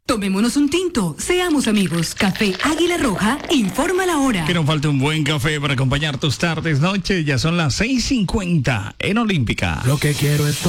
Tomémonos un tinto, seamos amigos. Café Águila Roja, informa la hora. Que nos falta un buen café para acompañar tus tardes, noches. Ya son las 6:50 en Olímpica. Lo que quiero es